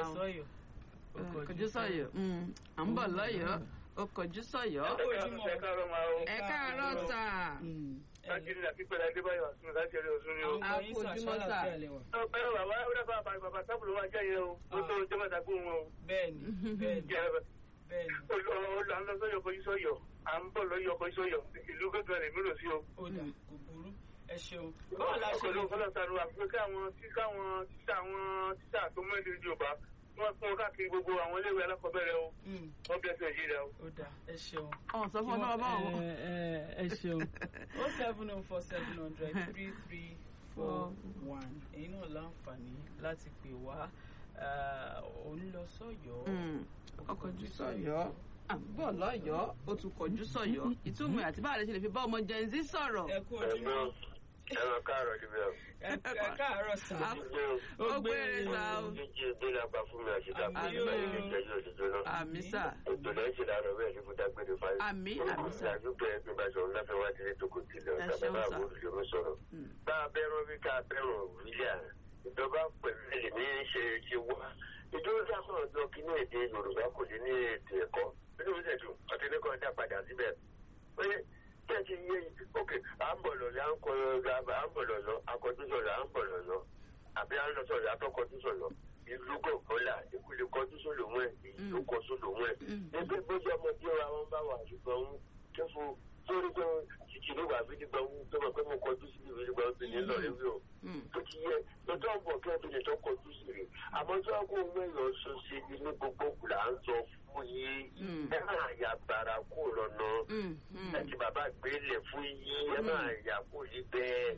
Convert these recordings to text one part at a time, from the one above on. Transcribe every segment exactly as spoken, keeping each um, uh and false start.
sọ́yọ̀. Kọjú sọ́yọ̀. À ń bọ̀ lọ́yọ̀ọ́. Ó kọjú sọ́yọ̀. Ẹ káàárọ̀ sà. Káàkiri àti pẹ̀lú Adébáyọ̀ Ọ̀ṣun láti ẹ̀rẹ́ Ọ̀ṣun ni o. A kú ojúmọ́ sà. Ọ̀pẹ́ bàbá bàbá bàbá sábùlù wa jẹ́ yẹn o. Ó tó jẹ́ mẹ́ta gbóhùn o. Bẹ́ẹ̀ni bẹ́ẹ̀ni bẹ́ẹ̀ni. Olùlà ń lọ sọ́yọ̀ kọjú sọ́yọ̀. À ń bọ̀ lọ́yọ̀ kọjú sọ́yọ̀. Ìlú gbẹ̀gbẹ̀ rẹ̀ mélòó sí o. Ó dà kò burú. Ẹ ṣeun. Báwo la ṣe lè fọ́ lọ́sàrò àpèké àwọn tíṣà àwọn tíṣà àwọn tíṣà tó mẹ́lẹ̀ Yorùbá wọ́n fún wọn káàkiri gbogbo àwọn iléèwé alákọ̀ọ́bẹ̀rẹ̀ o. Wọ́n bẹ̀rẹ̀ sí Nàìjíríà o. Ó dà ẹ ṣeun. Ọ̀ sọ fún ọlọ́wọ́ báwọn. Ẹ ṣeun. O seven o four seven hundred three three four one. Èyí náà láǹfààní láti pè wá. Ò ń lọ sọ́yọ̀. Ó kọjú sọ́yọ̀. À ń bọ̀ lọ́yọ̀ọ́. Ó tún kọjú sọ́yọ̀. Ìtumọ̀ àti báwo lè ṣe lè fi bá ọmọ Gen Z sọ̀rọ̀. Ẹ kú ojúmọ́. Ẹ̀rọ káàárọ̀ níbẹ̀ o. Ẹ káàárọ̀ sà. Ó gbére sà o. Jíjí ìgbé la pa fún mi àṣìta fún mi lórí ìjẹ́jú òṣìṣẹ́ náà. Àmì sà. Ètò lẹ́yìn ṣe láàárọ̀ bẹ́ẹ̀ ní fúta gbére fáyé. Àmì àmì sà. Ìdájú pé ẹgbẹ́ bá sọ̀rọ̀ láfẹ́ wá sílé tó kò tilẹ̀ ọ̀tá bá àwọn olùdókòwò sọ̀rọ̀. Bá a bẹ́rọ̀ bí ká bẹ́rọ̀ wíyà. Ìjọba pẹ̀lú èlé ní ṣe ṣe wá. Ìjọba sọ̀rọ̀ jọ kí ní èdè Yorùbá kò ní ní èdè ẹ̀kọ́. Nínú ìṣẹ̀dùn ọtí ní kan dá padà síbẹ̀. Tẹ́tí yé òkè à ń bọ̀ lọ́lọ́ à ń kọ́ à ń bọ̀ lọ́lọ́ akọ́jú sọ̀rọ̀ à ń bọ̀ lọ́lọ́ àbí à ń lọ sọ̀rọ̀ àtọ́kọ́jú sọ̀rọ̀ ìlú gòkòlà ìkúlẹ̀ kọjú sọ̀rọ̀ wọn ìlú kọ sọ̀rọ̀ wọn. Ẹgbẹ́ gbọ́dọ̀ ọmọdé wa wọn bá wà ṣùgbọ́n ń kẹ́fù sórí pé títí ní wà bí nígbà ń tó mọ̀ pé mo kọjú sí ìwé nígbà ń ní lọ́rẹ́ wí o. Tó ti yẹ lọ́jọ́ ń bọ̀ kí ẹ fi lè tọ́ kọjú sí rẹ̀ àmọ́ tí wọ́n kó mẹ́yọ̀ ṣo ṣe ní ní gbogbo kùlà ń sọ fún yín ẹ máa yà gbàrà kó lọ́nà ẹ ti bàbá gbélé fún yín ẹ máa yà kó yí bẹ́ẹ̀.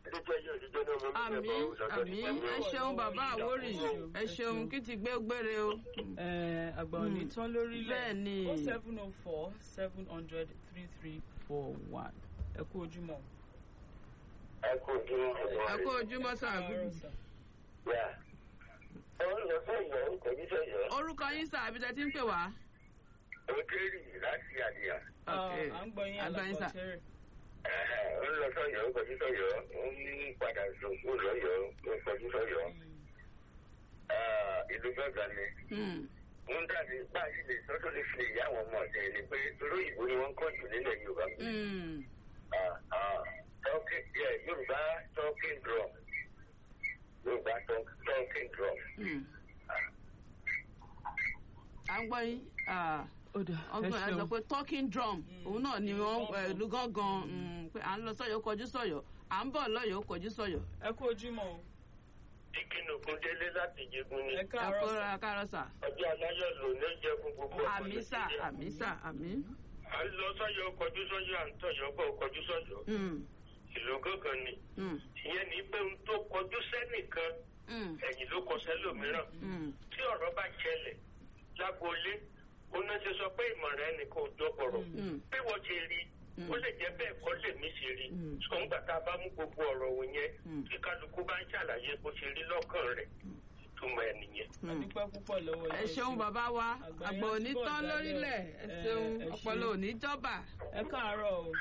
Àmì àmì ẹ ṣeun bàbá Àwórì ẹ ṣeun kí ti gbé gbére o. Àgbà òní tán lórílẹ̀. Bẹ́ẹ̀ni. O seven o four seven hundred three three four one. Ẹ kú ojúmọ́. Ẹ kú ojúmọ́. Ẹ kú ojúmọ́ sàgùn. Orúkọ yín sà àbí tẹ́ ti ń pè wá. Òkèrì láti àdìyà. À ń gbọ́ yín àlàkọ̀ tẹ́rẹ̀. Ó ń lọ sọ́yọ̀ ó kọjú sọ́yọ̀ ó ń padà sọ̀kú lọ́yọ̀ ó kọjú sọ́yọ̀. Ìlú gbọ̀ngàn ni. Wọ́n dàbí báyìí lè sọ́tọ̀ lè fi ìyá àwọn ọmọ ọ̀dẹ́ ni pé olóyìnbó ni wọ́n ń kọ́ jù nílẹ̀ Yorùbá. Yorùbá talking drum. Yorùbá talking drum. À ń gbọ́ yín. Ọgbọ́n ẹ sọ pé talking drum òun náà ni wọ́n ìlú gángan pé à ń lọ sọ́yọ̀ kọjú sọ́yọ̀ à ń bọ̀ lọ́yọ̀ kọjú sọ́yọ̀. Ẹ kú ojúmọ́ o. Ìkíni Ògúndélé láti Jégún ni. Ẹ káàárọ̀ sà. Ọjọ́ aláyọ̀ ló ní jẹ́ fún gbogbo ọ̀pọ̀ àmì sà àmì sà àmì. À ń lọ sọ́yọ̀ kọjú sọ́yọ̀ à ń tọ̀yọ̀ bọ̀ kọjú sọ́yọ̀. Ìlú gángan ni. Ìyẹn ní pé ohun tó kọjú sẹ́nìkan ẹ̀yìn ló kọ sẹ́lòmíràn. Tí ọ̀rọ̀ bá ṣẹlẹ̀ lágboolé oná ṣe sọ pé ìmọ̀ràn ẹnìkan ò dọ́bọ̀rọ̀ bí wọ́n ṣe rí ó lè jẹ́ bẹ́ẹ̀ kọ́ lèmi ṣe rí ṣùgbọ́n nígbà tá a bá mú gbogbo ọ̀rọ̀ wọn yẹn kí kálukú bá ń ṣàlàyé bó ṣe rí lọ́kàn rẹ̀ túmọ̀ ẹ̀ nìyẹn. Adúpẹ́ púpọ̀ lọ́wọ́ ẹ ṣeun bàbá wa àgbà òní tán lórílẹ̀ ẹ ṣeun ọpọlọ òní jọba. Ẹ káàárọ̀ o.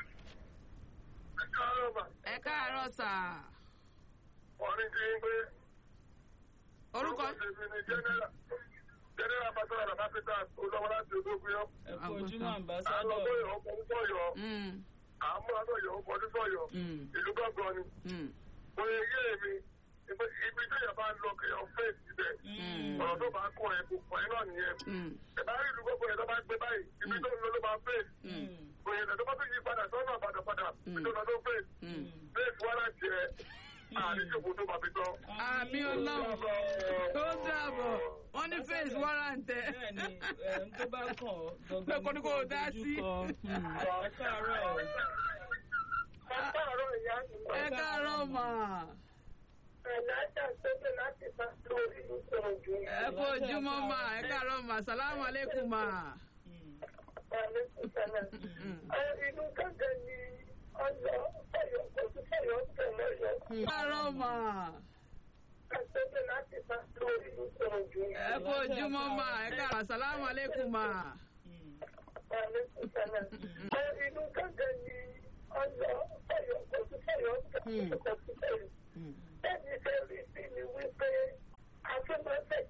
Ẹ káàárọ̀ sà. Ọ̀rìn ti ń gbé. Orúkọ. General Pastor Baba Peter olówó láti ológun yọ. Ẹ kú ojúmọ́ àmbásádọ̀. Àwọn ọmọ yòó kọjú sọ́yọ̀. Àwọn ọmọ yòó kọjú sọ́yọ̀. Ìlú gbọ̀ngàn ni. Mo yẹ yé mi ibi tó yẹ bá ń lọ kéèyàn fèsì síbẹ̀. Ọ̀rọ̀ tó bá kọ̀ ẹ̀ kò pọ̀ ẹ̀ náà nìyẹn. Ìbá rí ìlú gbogbo yẹn tó bá gbé báyìí. Ibi tó ń lọ ló máa fèsì. Òyìnbó tó bá tó yí padà sọ́nà padàpadà. Ibi tó lọ ló fèsì. Fèsì wá láti ẹ̀ àríṣòfò tó bàbí tán. Àmì Ọlọ́run tó dàbọ̀ wọ́n ní face warrant ẹ̀. Bẹ́ẹ̀ni ẹ̀ tó bá kàn ọ́ pé kò ní kò dá sí. Ẹ káàárọ̀. Ẹ káàárọ̀ ìyá mi. Ẹ káàárọ̀ mà. Ẹ̀lájà sókè láti bá lórí ìṣòro jù. Ẹ kú ojúmọ́ mà ẹ káàárọ̀ mà sàlámù alékùm mà. Inú gángan ni ọ̀yọ́ ọ̀yọ́ kò sí ọ̀yọ́ tẹ̀lé ọ̀yọ́. Ẹ káàárọ̀ mà. Sókè láti bá lórí ìṣòro jù. Ẹ kú ojúmọ́ mà ẹ káàárọ̀ sàlámù alékùm mà. Inú gángan ni ọ̀yọ́ ọ̀yọ́ kò sí ọ̀yọ́ tẹ̀lé ọ̀yọ́. Bẹ́ẹ̀ni fẹ́ rí sí ni wípé a tún máa fẹ́